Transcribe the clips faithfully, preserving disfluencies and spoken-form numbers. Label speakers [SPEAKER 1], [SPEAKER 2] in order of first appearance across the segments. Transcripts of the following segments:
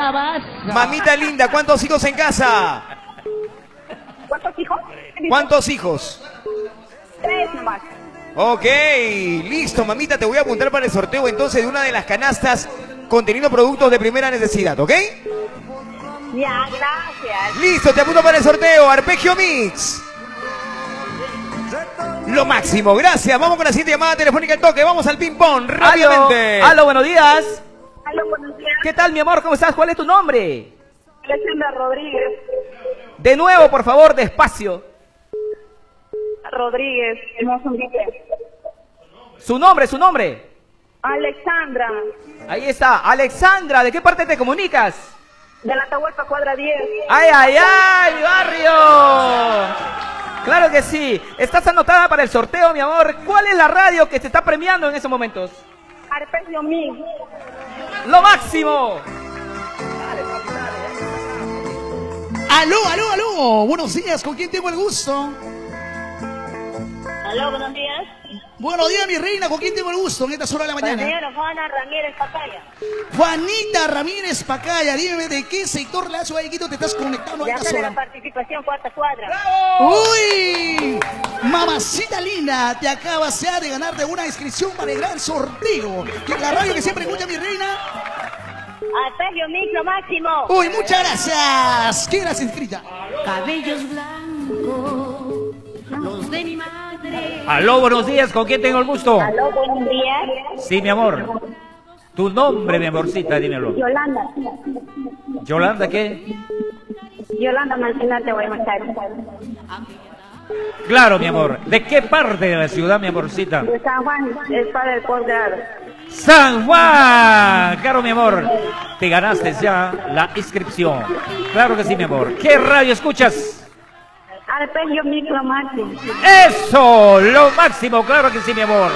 [SPEAKER 1] acabas.
[SPEAKER 2] Mamita linda, ¿cuántos hijos en casa?
[SPEAKER 3] ¿Cuántos hijos?
[SPEAKER 2] ¿Cuántos hijos?
[SPEAKER 3] Tres nomás.
[SPEAKER 2] Ok, listo, mamita, te voy a apuntar para el sorteo entonces de una de las canastas conteniendo productos de primera necesidad, ¿ok?
[SPEAKER 3] Ya, gracias.
[SPEAKER 2] Listo, te apunto para el sorteo, Arpegio Mix. Lo máximo, gracias. Vamos con la siguiente llamada telefónica al toque. Vamos al ping-pong, rápidamente.
[SPEAKER 4] Aló, aló, buenos días.
[SPEAKER 3] Aló, buenos días.
[SPEAKER 4] ¿Qué tal, mi amor? ¿Cómo estás? ¿Cuál es tu nombre?
[SPEAKER 3] Alexandra Rodríguez.
[SPEAKER 4] De nuevo, por favor, despacio.
[SPEAKER 3] Rodríguez, Mozambique.
[SPEAKER 4] Su nombre, su nombre.
[SPEAKER 3] Alexandra,
[SPEAKER 4] Ahí está. Alexandra, ¿de qué parte te comunicas?
[SPEAKER 3] de la Atahualpa Cuadra diez.
[SPEAKER 4] ¡Ay, ay, ay, barrio! Claro que sí. Estás anotada para el sorteo, mi amor. ¿Cuál es la radio que te está premiando en esos momentos?
[SPEAKER 3] Arpegio Mix.
[SPEAKER 4] ¡Lo máximo!
[SPEAKER 1] Aló, aló, aló. Buenos días, ¿con quién tengo el gusto?
[SPEAKER 3] Aló, buenos días.
[SPEAKER 1] Buenos días, mi reina, ¿con quién tengo el gusto en esta hora de la
[SPEAKER 3] La
[SPEAKER 1] mañana?
[SPEAKER 3] señora Juana Ramírez Pacaya.
[SPEAKER 1] Juanita Ramírez Pacaya, dime de qué sector Lazo Vallequito te estás conectando a
[SPEAKER 3] Ya
[SPEAKER 1] esta
[SPEAKER 3] está de la
[SPEAKER 1] hora.
[SPEAKER 3] participación cuarta cuadra.
[SPEAKER 1] ¡Uy! Mamacita linda, te acabas ya de ganar de una inscripción para el gran sorteo. Que la radio que siempre escucha mi reina.
[SPEAKER 3] Arpegio Mix, lo máximo.
[SPEAKER 1] Uy, muchas gracias. ¿Quién eras inscrita?
[SPEAKER 5] Cabellos blancos, los de mi madre.
[SPEAKER 4] Aló, buenos días. ¿Con quién tengo el gusto?
[SPEAKER 3] Aló, buenos días.
[SPEAKER 4] Sí, mi amor. Tu nombre, mi amorcita, dímelo.
[SPEAKER 3] Yolanda.
[SPEAKER 4] ¿Yolanda qué?
[SPEAKER 3] Yolanda Martínez de Guaymachar.
[SPEAKER 4] Claro, mi amor. ¿De qué parte de la ciudad, mi amorcita?
[SPEAKER 3] De San Juan, es para el posgrado.
[SPEAKER 4] ¡San Juan! Claro, mi amor. Te ganaste ya la inscripción. Claro que sí, mi amor. ¿Qué radio escuchas?
[SPEAKER 3] Arpegio Mix, lo máximo.
[SPEAKER 4] ¡Eso! ¡Lo máximo! Claro que sí, mi amor.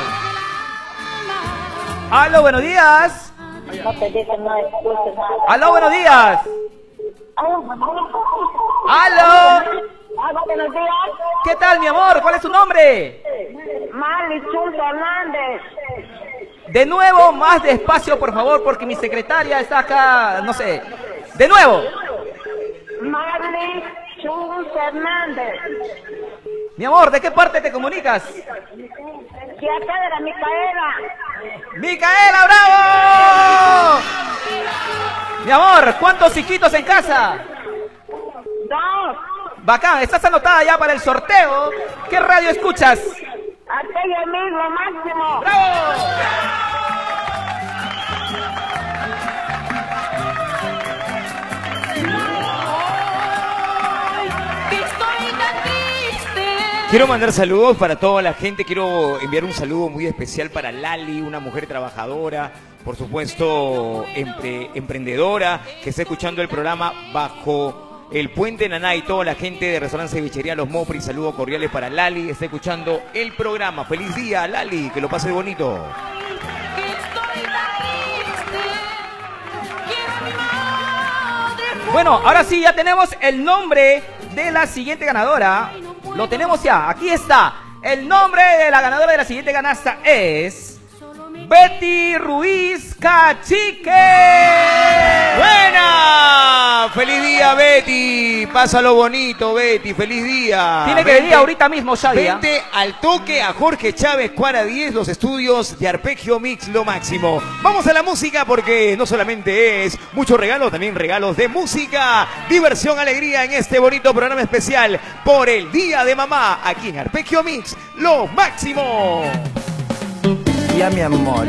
[SPEAKER 4] ¡Aló, buenos días!
[SPEAKER 3] No te dejes, no escuches nada.
[SPEAKER 4] ¡Aló, buenos días!
[SPEAKER 3] Aló.
[SPEAKER 4] ¡Aló!
[SPEAKER 3] Aló, buenos días.
[SPEAKER 4] ¿Qué tal, mi amor? ¿Cuál es tu nombre?
[SPEAKER 3] Marley Chul Fernández.
[SPEAKER 4] De nuevo, más despacio, por favor, porque mi secretaria está acá, no sé. De nuevo.
[SPEAKER 3] Marley Chul Fernández.
[SPEAKER 4] Mi amor, ¿de qué parte te comunicas?
[SPEAKER 3] De acá de la Micaela.
[SPEAKER 4] ¡Micaela, bravo! Mi amor, ¿cuántos hijitos en casa?
[SPEAKER 3] Dos.
[SPEAKER 4] Bacán, estás anotada ya para el sorteo. ¿Qué radio escuchas?
[SPEAKER 3] Arpegio Mix, lo máximo.
[SPEAKER 4] ¡Bravo!
[SPEAKER 2] Quiero mandar saludos para toda la gente. Quiero enviar un saludo muy especial para Lali, una mujer trabajadora, por supuesto empre- emprendedora, que está escuchando el programa bajo el puente Naná, y toda la gente de Restaurante Cevichería Los Mopris. Saludos cordiales para Lali, está escuchando el programa. Feliz día, Lali, que lo pase bonito.
[SPEAKER 4] Bueno, ahora sí, ya tenemos el nombre de la siguiente ganadora. Lo tenemos ya, aquí está. El nombre de la ganadora de la siguiente canasta es Betty Ruiz Cachique.
[SPEAKER 2] ¡Buena! ¡Feliz día, Betty! Pásalo bonito, Betty. ¡Feliz día!
[SPEAKER 4] Tiene que
[SPEAKER 2] Vente,
[SPEAKER 4] venir ahorita mismo, Shadia.
[SPEAKER 2] Vente al toque a Jorge Chávez, Cuadra diez, los estudios de Arpegio Mix, lo máximo. Vamos a la música porque no solamente es mucho regalo, también regalos de música, diversión, alegría en este bonito programa especial por el Día de Mamá, aquí en Arpegio Mix, lo máximo.
[SPEAKER 6] Ya, mi amor.